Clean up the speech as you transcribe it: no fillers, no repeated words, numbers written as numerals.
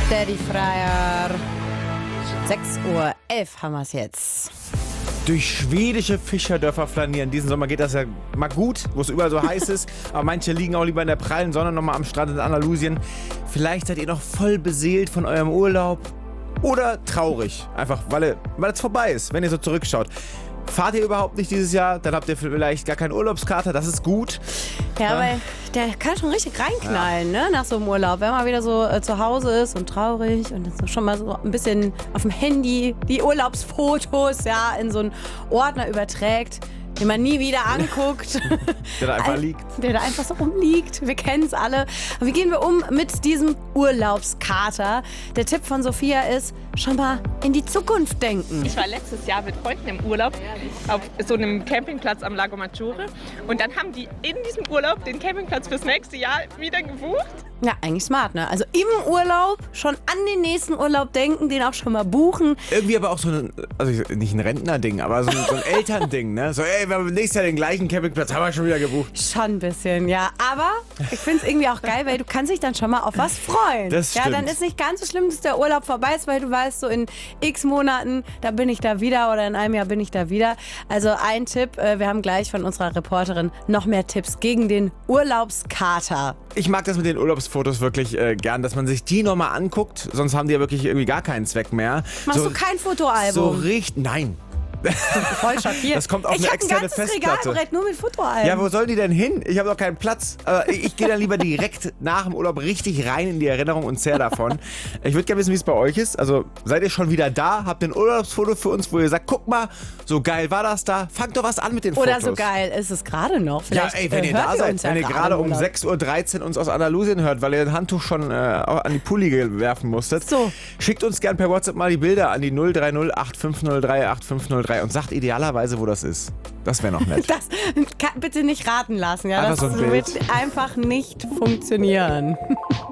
Daddy Freier. 6:11 Uhr haben wir es jetzt. Durch schwedische Fischerdörfer flanieren. Diesen Sommer geht das ja mal gut, wo es überall so heiß ist. Aber manche liegen auch lieber in der prallen Sonne nochmal am Strand in Andalusien. Vielleicht seid ihr noch voll beseelt von eurem Urlaub. Oder traurig. Einfach, weil es vorbei ist, wenn ihr so zurückschaut. Fahrt ihr überhaupt nicht dieses Jahr, dann habt ihr vielleicht gar keinen Urlaubskater, das ist gut. Ja, weil der kann schon richtig reinknallen, ne, nach so einem Urlaub. Wenn man wieder so zu Hause ist und traurig und dann so schon mal so ein bisschen auf dem Handy die Urlaubsfotos in so einen Ordner überträgt, den man nie wieder anguckt. Der da einfach liegt. Der da einfach so rumliegt. Wir kennen es alle. Aber wie gehen wir um mit diesem Urlaubskater? Der Tipp von Sophia ist, schon mal in die Zukunft denken. Ich war letztes Jahr mit Freunden im Urlaub auf so einem Campingplatz am Lago Maggiore. Und dann haben die in diesem Urlaub den Campingplatz fürs nächste Jahr wieder gebucht. Ja, eigentlich smart, ne? Also im Urlaub schon an den nächsten Urlaub denken, den auch schon mal buchen. Irgendwie aber auch so ein, also nicht ein Rentnerding, aber so ein Elternding, ne? So, ey, wir haben nächstes Jahr den gleichen Campingplatz, haben wir schon wieder gebucht. Schon ein bisschen, ja. Aber ich finde es irgendwie auch geil, weil du kannst dich dann schon mal auf was freuen. Das stimmt. Ja, dann ist nicht ganz so schlimm, dass der Urlaub vorbei ist, weil du weißt, so in x Monaten, da bin ich da wieder oder in einem Jahr bin ich da wieder. Also ein Tipp, wir haben gleich von unserer Reporterin noch mehr Tipps gegen den Urlaubskater. Ich mag das mit den Urlaubsfotos wirklich gern, dass man sich die nochmal anguckt, sonst haben die ja wirklich irgendwie gar keinen Zweck mehr. Machst du kein Fotoalbum? So richtig, nein. Voll schockiert. Das kommt auf eine externe Festplatte. Ich habe ein ganzes Regalbrett nur mit Fotoalben. Ja, wo sollen die denn hin? Ich habe doch keinen Platz. Ich gehe dann lieber direkt nach dem Urlaub richtig rein in die Erinnerung und zehr davon. Ich würde gerne wissen, wie es bei euch ist. Also seid ihr schon wieder da? Habt ihr ein Urlaubsfoto für uns, wo ihr sagt, guck mal, so geil war das da? Fangt doch was an mit den Fotos. Oder so geil ist es gerade noch. Vielleicht, ja, ey, wenn ihr da seid, wenn ihr gerade um 6:13 Uhr uns aus Andalusien hört, weil ihr ein Handtuch schon an die Pulli werfen musstet, so. Schickt uns gern per WhatsApp mal die Bilder an die 030 8503 8503 und sagt idealerweise, wo das ist. Das wäre noch nett. Das bitte nicht raten lassen, ja? Einfach Das so ein wird Bild. einfach nicht funktionieren.